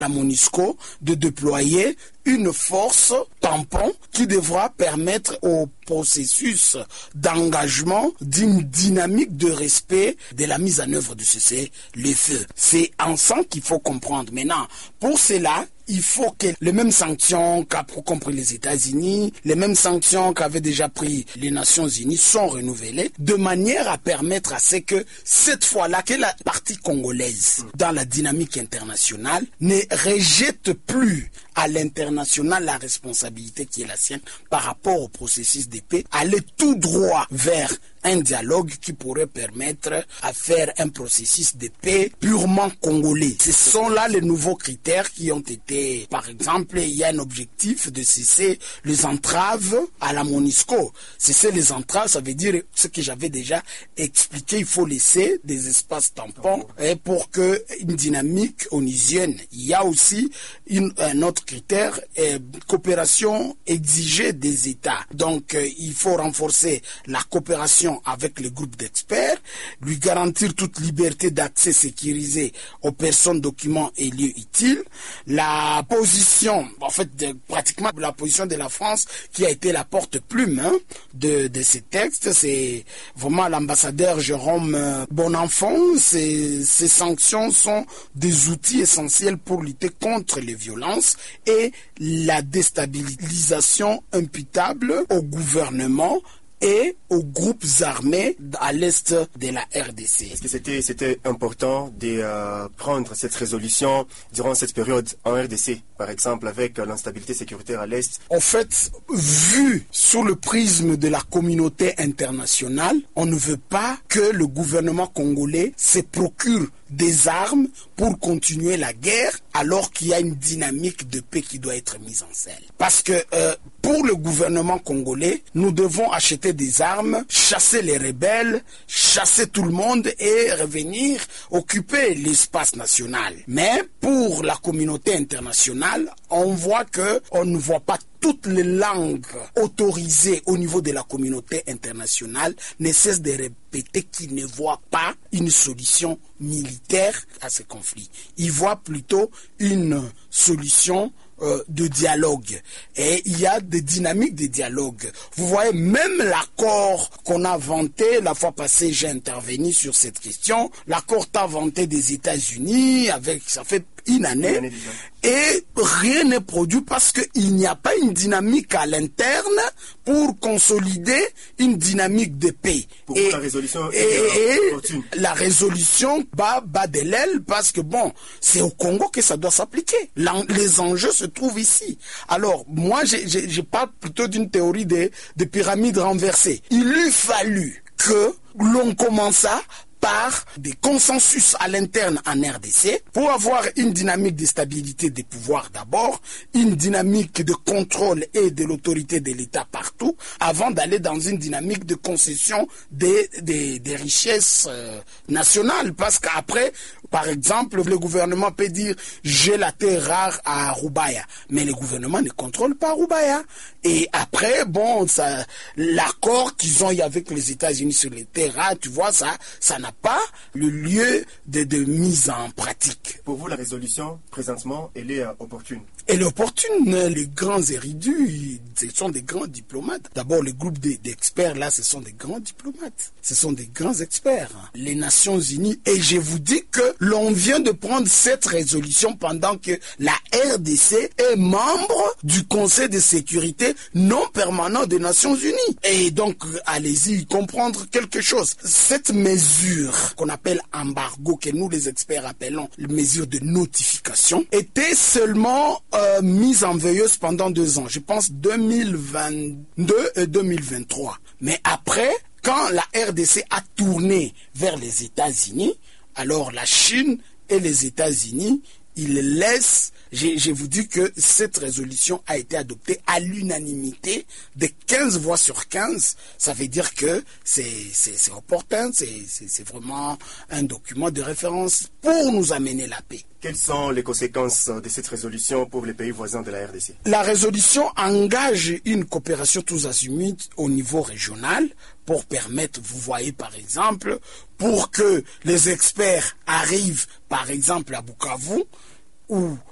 la MONUSCO de déployer une force tampon qui devra permettre au processus d'engagement d'une dynamique de respect de la mise en œuvre de cessez-le-feu. C'est ensemble qu'il faut comprendre. Maintenant, pour cela, il faut que les mêmes sanctions qu'a compris les États-Unis, les mêmes sanctions qu'avaient déjà pris les Nations Unies sont renouvelées de manière à permettre à ce que cette fois-là, que la partie congolaise dans la dynamique internationale ne rejette plus à l'international la responsabilité qui est la sienne par rapport au processus de paix, aller tout droit vers un dialogue qui pourrait permettre à faire un processus de paix purement congolais. Ce sont là les nouveaux critères qui ont été, par exemple, il y a un objectif de cesser les entraves à la MONUSCO. Cesser les entraves, ça veut dire ce que j'avais déjà expliqué, il faut laisser des espaces tampons pour que une dynamique onusienne. Il y a aussi un autre critère, coopération exigée des États. Donc, il faut renforcer la coopération avec les groupes d'experts, lui garantir toute liberté d'accès sécurisé aux personnes, documents et lieux utiles. La position, en fait, pratiquement la position de la France qui a été la porte-plume de ces textes, c'est vraiment l'ambassadeur Jérôme Bonenfant. Ces sanctions sont des outils essentiels pour lutter contre les violences et la déstabilisation imputable au gouvernement et aux groupes armés à l'est de la RDC. Est-ce que c'était important de prendre cette résolution durant cette période en RDC, par exemple, avec l'instabilité sécuritaire à l'est? En fait, vu sous le prisme de la communauté internationale, on ne veut pas que le gouvernement congolais se procure des armes pour continuer la guerre alors qu'il y a une dynamique de paix qui doit être mise en scène. Parce que pour le gouvernement congolais, nous devons acheter des armes, chasser les rebelles, chasser tout le monde et revenir occuper l'espace national. Mais pour la communauté internationale, on voit que on ne voit pas toutes les langues autorisées au niveau de la communauté internationale ne cessent de répéter qu'ils ne voient pas une solution militaire à ce conflit. Ils voient plutôt une solution de dialogue. Et il y a des dynamiques de dialogue. Vous voyez, même l'accord qu'on a vanté, la fois passée j'ai intervenu sur cette question, l'accord inventé des États-Unis, ça fait une année, et rien n'est produit parce qu'il n'y a pas une dynamique à l'interne pour consolider une dynamique de paix. Pour la résolution la résolution bat de l'aile parce que bon, c'est au Congo que ça doit s'appliquer. Les enjeux se trouvent ici. Alors, moi, je parle plutôt d'une théorie de pyramide renversée. Il eût fallu que l'on commençât par des consensus à l'interne en RDC pour avoir une dynamique de stabilité des pouvoirs d'abord, une dynamique de contrôle et de l'autorité de l'État partout, avant d'aller dans une dynamique de concession des richesses nationales. Parce qu'après, par exemple, le gouvernement peut dire « j'ai la terre rare à Roubaïa », mais le gouvernement ne contrôle pas Roubaïa. Et après, bon, l'accord qu'ils ont eu avec les États-Unis sur les terres rares, tu vois, ça n'a pas le lieu de mise en pratique. Pour vous, la résolution, présentement, elle est opportune? Elle est opportune. Les grands érudits, ce sont des grands diplomates. D'abord, le groupe d'experts, là, ce sont des grands diplomates. Ce sont des grands experts. Les Nations Unies. Et je vous dis que l'on vient de prendre cette résolution pendant que la RDC est membre du Conseil de sécurité non permanent des Nations Unies. Et donc, allez-y comprendre quelque chose. Cette mesure qu'on appelle embargo, que nous les experts appelons mesure de notification, était seulement mise en veilleuse pendant 2 ans. Je pense 2022 et 2023. Mais après, quand la RDC a tourné vers les États-Unis, alors la Chine et les États-Unis, ils laissent. Je vous dis que cette résolution a été adoptée à l'unanimité de 15 voix sur 15. Ça veut dire que c'est opportun, c'est vraiment un document de référence pour nous amener la paix. Quelles sont les conséquences de cette résolution pour les pays voisins de la RDC? La résolution engage une coopération tous azimuts au niveau régional pour permettre, vous voyez par exemple, pour que les experts arrivent par exemple à Bukavu ou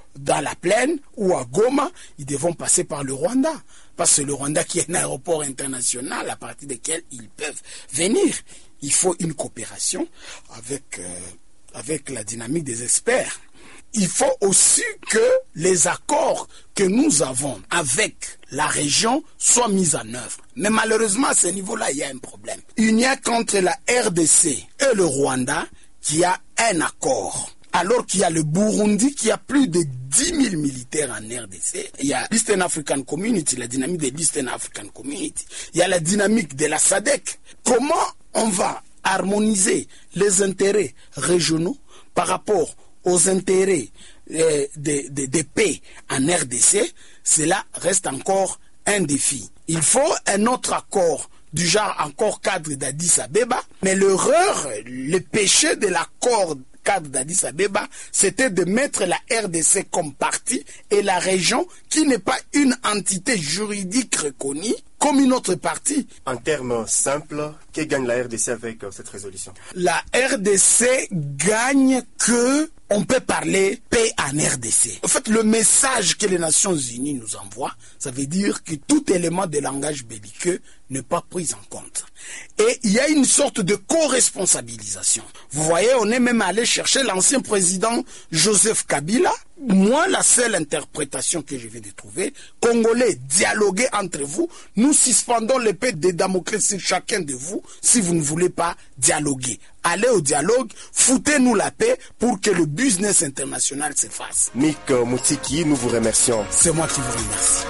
dans la plaine ou à Goma, ils devront passer par le Rwanda. Parce que c'est le Rwanda qui est un aéroport international à partir duquel ils peuvent venir. Il faut une coopération avec la dynamique des experts. Il faut aussi que les accords que nous avons avec la région soient mis en œuvre. Mais malheureusement, à ce niveau-là, il y a un problème. Il n'y a qu'entre la RDC et le Rwanda qu'il y a un accord. Alors qu'il y a le Burundi qui a plus de 10 000 militaires en RDC. Il y a l'Eastern African Community, la dynamique de l'Eastern African Community. Il y a la dynamique de la SADC. Comment on va harmoniser les intérêts régionaux par rapport aux intérêts de paix en RDC? Cela reste encore un défi. Il faut un autre accord du genre accord cadre d'Addis Abeba, mais l'erreur, le péché de l'accord cadre d'Addis Abeba, c'était de mettre la RDC comme partie et la région, qui n'est pas une entité juridique reconnue, comme une autre partie. En termes simples, que gagne la RDC avec cette résolution? La RDC gagne que on peut parler paix en RDC. En fait, le message que les Nations Unies nous envoient, ça veut dire que tout élément de langage belliqueux n'est pas pris en compte. Et il y a une sorte de co-responsabilisation. Vous voyez, on est même allé chercher l'ancien président Joseph Kabila. Moi, la seule interprétation que je viens de trouver, Congolais, dialoguez entre vous, nous suspendons l'épée de Damoclès sur chacun de vous si vous ne voulez pas dialoguer. Allez au dialogue, foutez-nous la paix pour que le business international se fasse. Mick Moutiki, nous vous remercions. C'est moi qui vous remercie.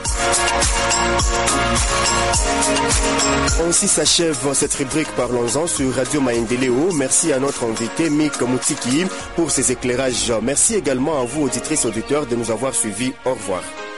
Ainsi s'achève cette rubrique Parlons-en sur Radio Maendeleo. Merci à notre invité Mick Moutiki pour ses éclairages. Merci également à vous, auditrices et auditeurs, de nous avoir suivis. Au revoir.